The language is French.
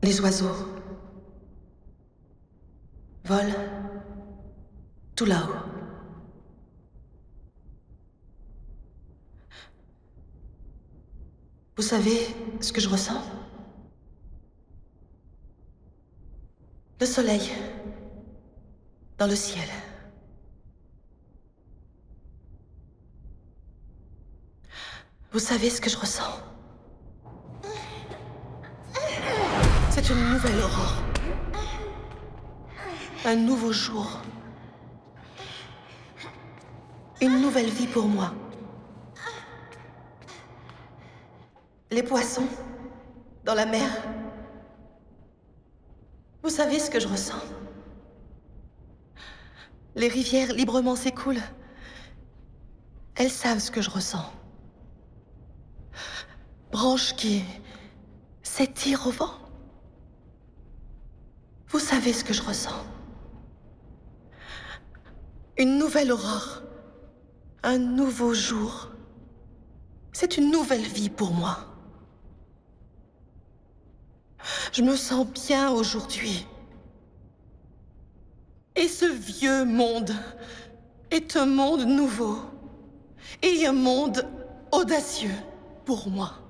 Les oiseaux volent tout là-haut. Vous savez ce que je ressens? Le soleil dans le ciel. Vous savez ce que je ressens? C'est une nouvelle aurore. Un nouveau jour. Une nouvelle vie pour moi. Les poissons dans la mer. Vous savez ce que je ressens? Les rivières librement s'écoulent. Elles savent ce que je ressens. Branches qui s'étirent au vent. Vous savez ce que je ressens? Une nouvelle aurore. Un nouveau jour. C'est une nouvelle vie pour moi. Je me sens bien aujourd'hui. Et ce vieux monde est un monde nouveau. Et un monde audacieux pour moi.